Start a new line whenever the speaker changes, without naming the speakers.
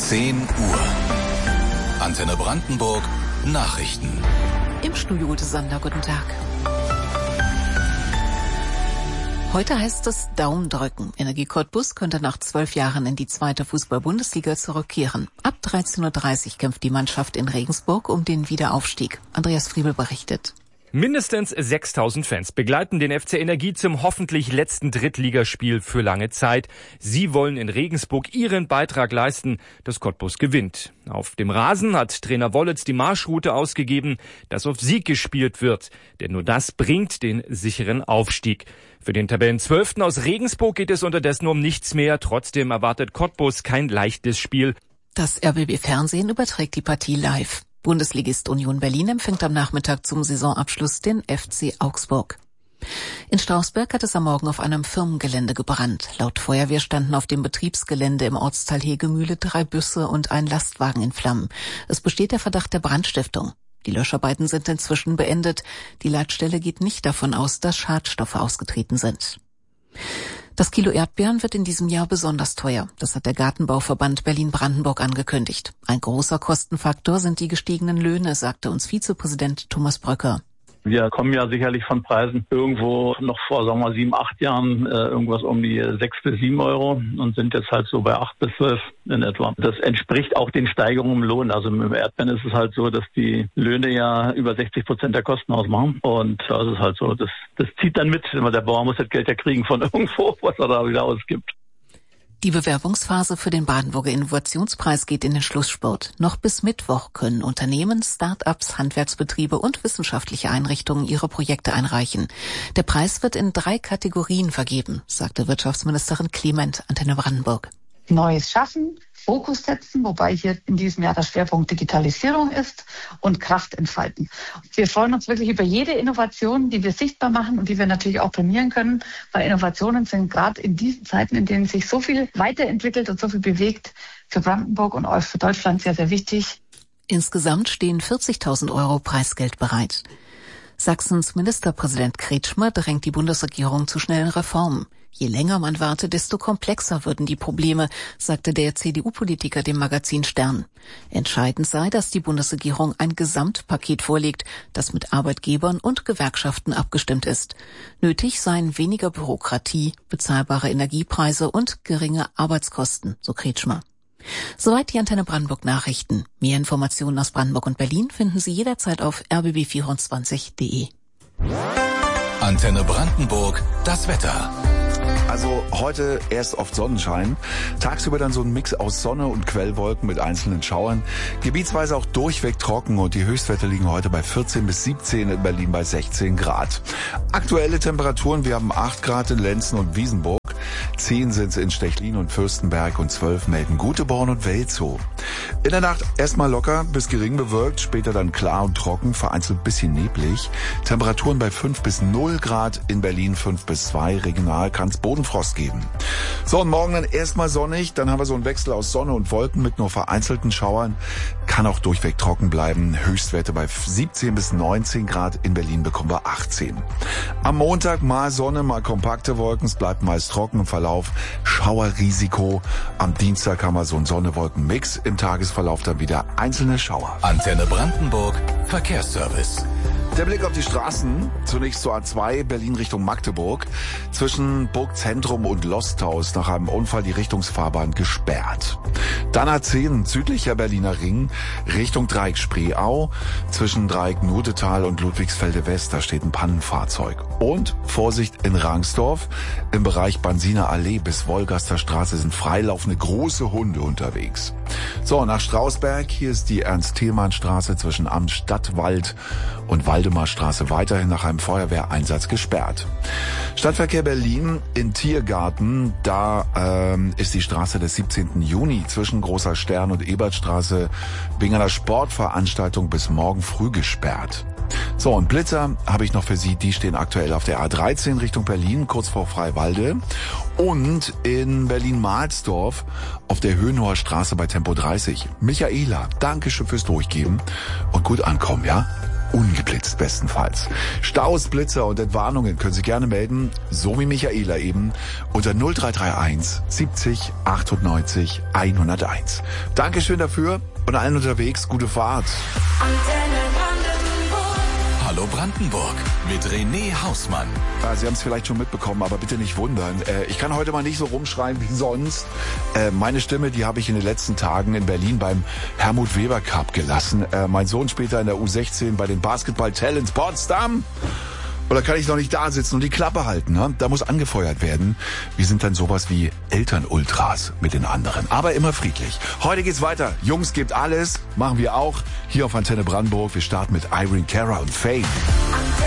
10 Uhr. Antenne Brandenburg Nachrichten.
Im Studio Ute Sander, guten Tag. Heute heißt es Daumen drücken. Energie Cottbus könnte nach 12 Jahren in die 2. Fußball-Bundesliga zurückkehren. Ab 13.30 Uhr kämpft die Mannschaft in Regensburg um den Wiederaufstieg. Andreas Friebel berichtet.
Mindestens 6.000 Fans begleiten den FC Energie zum hoffentlich letzten Drittligaspiel für lange Zeit. Sie wollen in Regensburg ihren Beitrag leisten, dass Cottbus gewinnt. Auf dem Rasen hat Trainer Wollitz die Marschroute ausgegeben, dass auf Sieg gespielt wird. Denn nur das bringt den sicheren Aufstieg. Für den Tabellenzwölften aus Regensburg geht es unterdessen um nichts mehr. Trotzdem erwartet Cottbus kein leichtes Spiel.
Das RBB Fernsehen überträgt die Partie live. Bundesligist Union Berlin empfängt am Nachmittag zum Saisonabschluss den FC Augsburg. In Strausberg hat es am Morgen auf einem Firmengelände gebrannt. Laut Feuerwehr standen auf dem Betriebsgelände im Ortsteil Hegemühle 3 Busse und ein Lastwagen in Flammen. Es besteht der Verdacht der Brandstiftung. Die Löscharbeiten sind inzwischen beendet. Die Leitstelle geht nicht davon aus, dass Schadstoffe ausgetreten sind. Das Kilo Erdbeeren wird in diesem Jahr besonders teuer. Das hat der Gartenbauverband Berlin-Brandenburg angekündigt. Ein großer Kostenfaktor sind die gestiegenen Löhne, sagte uns Vizepräsident Thomas Bröcker.
Wir kommen ja sicherlich von Preisen irgendwo noch vor, sagen wir mal, 7, 8 Jahren irgendwas um die 6 bis 7 Euro und sind jetzt halt so bei 8 bis 12 in etwa. Das entspricht auch den Steigerungen im Lohn. Also mit Erdbeeren ist es halt so, dass die Löhne ja über 60% der Kosten ausmachen. Und das ist halt so, das zieht dann mit. Der Bauer muss das Geld ja kriegen von irgendwo, was er da wieder ausgibt.
Die Bewerbungsphase für den Brandenburger Innovationspreis geht in den Schlussspurt. Noch bis Mittwoch können Unternehmen, Start-ups, Handwerksbetriebe und wissenschaftliche Einrichtungen ihre Projekte einreichen. Der Preis wird in 3 Kategorien vergeben, sagte Wirtschaftsministerin Clement, Antenne Brandenburg.
Neues schaffen, Fokus setzen, wobei hier in diesem Jahr der Schwerpunkt Digitalisierung ist, und Kraft entfalten. Wir freuen uns wirklich über jede Innovation, die wir sichtbar machen und die wir natürlich auch prämieren können, weil Innovationen sind gerade in diesen Zeiten, in denen sich so viel weiterentwickelt und so viel bewegt, für Brandenburg und auch für Deutschland sehr, sehr wichtig.
Insgesamt stehen 40.000 Euro Preisgeld bereit. Sachsens Ministerpräsident Kretschmer drängt die Bundesregierung zu schnellen Reformen. Je länger man warte, desto komplexer würden die Probleme, sagte der CDU-Politiker dem Magazin Stern. Entscheidend sei, dass die Bundesregierung ein Gesamtpaket vorlegt, das mit Arbeitgebern und Gewerkschaften abgestimmt ist. Nötig seien weniger Bürokratie, bezahlbare Energiepreise und geringe Arbeitskosten, so Kretschmer. Soweit die Antenne Brandenburg Nachrichten. Mehr Informationen aus Brandenburg und Berlin finden Sie jederzeit auf rbb24.de.
Antenne Brandenburg, das Wetter.
Also heute erst oft Sonnenschein, tagsüber dann so ein Mix aus Sonne und Quellwolken mit einzelnen Schauern, gebietsweise auch durchweg trocken und die Höchstwerte liegen heute bei 14 bis 17, in Berlin bei 16 Grad. Aktuelle Temperaturen, wir haben 8 Grad in Lenzen und Wiesenburg, 10 sind es in Stechlin und Fürstenberg und 12 melden Guteborn und Welzow. In der Nacht erstmal locker bis gering bewölkt, später dann klar und trocken, vereinzelt bisschen neblig. Temperaturen bei 5 bis 0 Grad, in Berlin 5 bis 2, regional kann es Bodenfrost geben. So, und morgen dann erstmal sonnig, dann haben wir so einen Wechsel aus Sonne und Wolken mit nur vereinzelten Schauern. Kann auch durchweg trocken bleiben. Höchstwerte bei 17 bis 19 Grad, in Berlin bekommen wir 18. Am Montag mal Sonne, mal kompakte Wolken, es bleibt meist trocken im Verlauf. Schauerrisiko. Am Dienstag haben wir so einen Sonne-Wolken-Mix, im Tagesverlauf dann wieder einzelne Schauer.
Antenne Brandenburg Verkehrsservice.
Der Blick auf die Straßen, zunächst zur A2 Berlin Richtung Magdeburg. Zwischen Burgzentrum und Losthaus nach einem Unfall die Richtungsfahrbahn gesperrt. Dann A10 südlicher Berliner Ring Richtung Dreieck Spreeau. Zwischen Dreieck Nudetal und Ludwigsfelde West, da steht ein Pannenfahrzeug. Und Vorsicht in Rangsdorf, im Bereich Bansiner Allee bis Wolgaster Straße sind freilaufende große Hunde unterwegs. So, nach Strausberg, hier ist die Ernst-Thälmann-Straße zwischen Amt Stadtwald und Waldemarstraße weiterhin nach einem Feuerwehreinsatz gesperrt. Stadtverkehr Berlin in Tiergarten, da ist die Straße des 17. Juni zwischen Großer Stern und Ebertstraße wegen einer Sportveranstaltung bis morgen früh gesperrt. So, und Blitzer habe ich noch für Sie, die stehen aktuell auf der A13 Richtung Berlin, kurz vor Freiwalde, und in Berlin-Mahlsdorf auf der Höhenhoher Straße bei Tempo 30. Michaela, danke schön fürs Durchgeben und gut ankommen, ja? ungeblitzt bestenfalls. Staus, Blitzer und Entwarnungen können Sie gerne melden, so wie Michaela eben, unter 0331 70 98 101. Dankeschön dafür und allen unterwegs gute Fahrt.
Hallo Brandenburg mit René Hausmann.
Ja, Sie haben es vielleicht schon mitbekommen, aber bitte nicht wundern. Ich kann heute mal nicht so rumschreien wie sonst. Meine Stimme, die habe ich in den letzten Tagen in Berlin beim Helmut Weber Cup gelassen. Mein Sohn später in der U16 bei den Basketball Talents Potsdam. Oder kann ich noch nicht da sitzen und die Klappe halten? Ne? Da muss angefeuert werden. Wir sind dann sowas wie Elternultras mit den anderen. Aber immer friedlich. Heute geht's weiter. Jungs, gebt alles. Machen wir auch. Hier auf Antenne Brandenburg. Wir starten mit Irene Cara und Fame.